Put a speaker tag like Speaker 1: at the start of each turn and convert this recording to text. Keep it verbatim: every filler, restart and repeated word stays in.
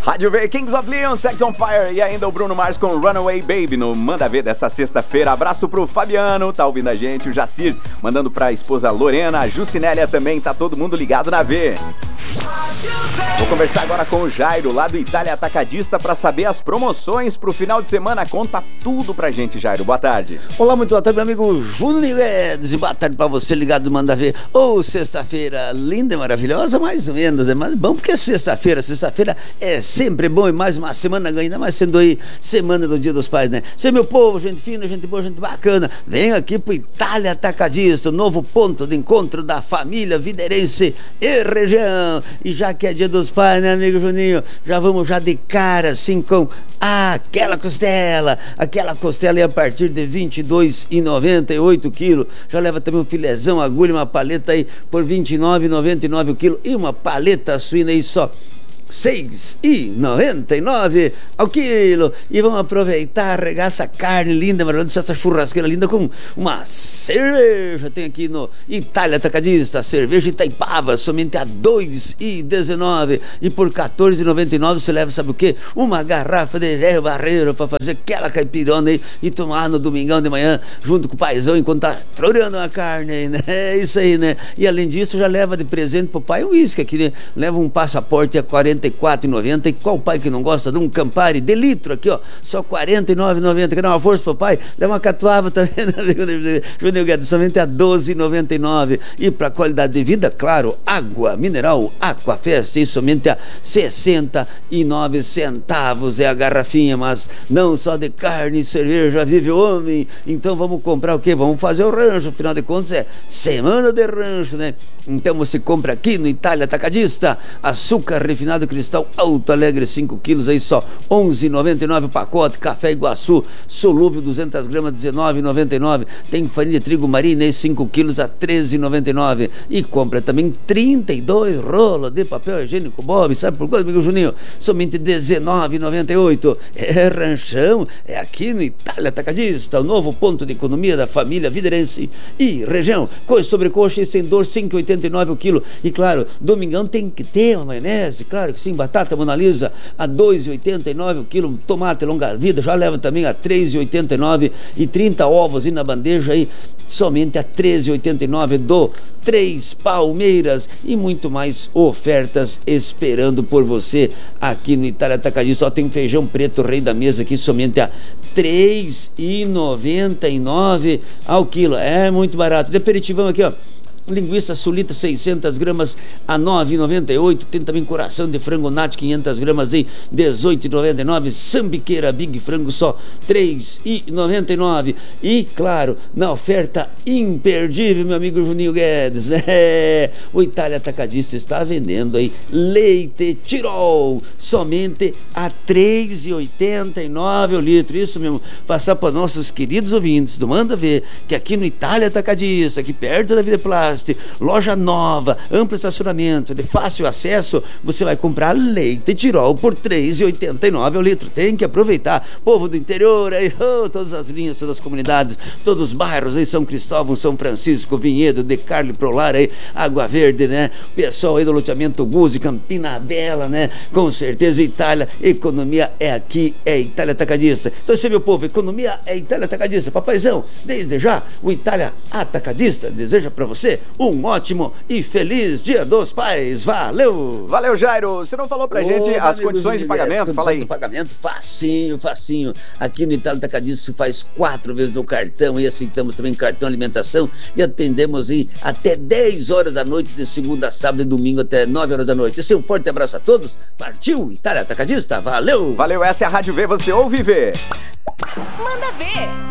Speaker 1: Rádio V, Kings of Leon, Sex on Fire e ainda o Bruno Mars com Runaway Baby no Manda Ver dessa sexta-feira. Abraço pro Fabiano, tá ouvindo a gente, o Jacir mandando pra esposa Lorena, a Jucinélia também, tá todo mundo ligado na V. Vou conversar agora com o Jairo, lá do Itália Atacadista, pra saber as promoções pro final de semana. Conta tudo pra gente, Jairo. Boa tarde.
Speaker 2: Olá, muito boa tarde, meu amigo Júnior Guedes. Boa tarde pra você ligado no Manda Ver. Ô, oh, sexta-feira linda e maravilhosa, mais ou menos, é mais bom porque é sexta-feira. Sexta-feira é sempre bom e mais uma semana ganha, ainda mais sendo aí semana do Dia dos Pais, né? Você, meu povo, gente fina, gente boa, gente bacana, vem aqui pro Itália Atacadista, o novo ponto de encontro da família viderense e região. E já que é Dia dos Pais, né, amigo Juninho, já vamos já de cara assim com aquela costela, aquela costela aí a partir de vinte e dois reais e noventa e oito quilos, já leva também um filezão, agulha, uma paleta aí por vinte e nove reais e noventa e nove o quilo e uma paleta suína aí só seis reais e noventa e nove ao quilo. E vamos aproveitar, arregar essa carne linda, maravilhosa, essa churrasqueira linda com uma cerveja. Tem aqui no Itália Atacadista, cerveja Itaipava, somente a dois reais e dezenove. E por quatorze reais e noventa e nove você leva, sabe o quê? Uma garrafa de velho barreiro pra fazer aquela caipirona aí e tomar no domingão de manhã, junto com o paizão, enquanto tá troreando a carne aí, né? É isso aí, né? E além disso, já leva de presente pro pai um uísque aqui, né? Leva um passaporte a quarenta e quatro reais e noventa centavos. E qual pai que não gosta de um Campari de litro aqui, ó, só quarenta e nove reais e noventa centavos. Quer dar uma força pro pai? Leva uma catuaba também, Júnior Guedes, somente a doze reais e noventa e nove centavos. E pra qualidade de vida, claro, água mineral Aquafest, e somente a sessenta e nove centavos é a garrafinha. Mas não só de carne e cerveja vive o homem, então vamos comprar o quê? Vamos fazer o rancho, afinal de contas é semana de rancho, né? Então você compra aqui no Itália Atacadista, açúcar refinado cristal Alto Alegre cinco quilos aí só onze reais e noventa e nove o pacote. Café Iguaçu solúvel duzentas gramas dezenove reais e noventa e nove. Tem farinha de trigo Marina cinco quilos a treze reais e noventa e nove. E compra também trinta e dois rolos de papel higiênico Bob, sabe por quanto, amigo Juninho? Somente dezenove reais e noventa e oito. É ranchão, é aqui no Itália Atacadista, o novo ponto de economia da família viderense e região. Coisa sobrecoxa e sem dor cinco reais e oitenta e nove o quilo. E claro, domingão tem que ter uma maionese, claro que sim, batata Mona Lisa a dois reais e oitenta e nove o quilo, tomate longa vida já leva também a três reais e oitenta e nove e trinta ovos e na bandeja aí somente a treze reais e oitenta e nove do Três Palmeiras e muito mais ofertas esperando por você aqui no Itália Atacadista. Só tem feijão preto rei da mesa aqui somente a três reais e noventa e nove ao quilo, é muito barato. De aperitivão aqui, ó, linguiça sulita seiscentas gramas a nove reais e noventa e oito. Tem também coração de frango nati quinhentas gramas em dezoito reais e noventa e nove. Sambiqueira Big Frango só três reais e noventa e nove. E claro, na oferta imperdível, meu amigo Juninho Guedes, né? O Itália Atacadista está vendendo aí leite Tirol somente a três reais e oitenta e nove o litro. Isso mesmo, passar para nossos queridos ouvintes do Manda Ver que aqui no Itália Atacadista, aqui perto da Vida Plástica, loja nova, amplo estacionamento, de fácil acesso, você vai comprar leite Tirol por três reais e oitenta e nove ao litro. Tem que aproveitar, povo do interior aí, oh, todas as linhas, todas as comunidades, todos os bairros aí, São Cristóvão, São Francisco, Vinhedo, De Carli, Prolar aí, Água Verde, né? Pessoal aí do loteamento Guzzi, Campina Bela, né? Com certeza Itália, economia é aqui, é Itália Atacadista. Então esse, meu povo, economia é Itália Atacadista. Papaizão, desde já, o Itália Atacadista deseja pra você um ótimo e feliz Dia dos Pais. Valeu!
Speaker 1: Valeu, Jairo. Você não falou pra Ô, gente as condições de pagamento? Condições Fala aí.
Speaker 2: de pagamento, facinho, facinho. Aqui no Itália Atacadista se faz quatro vezes no cartão e aceitamos também cartão alimentação e atendemos aí até dez horas da noite de segunda a sábado e domingo até nove horas da noite. Esse é um forte abraço a todos. Partiu Itália Atacadista. Valeu!
Speaker 1: Valeu, essa é a Rádio V, você ouve e vê.
Speaker 3: Manda Ver!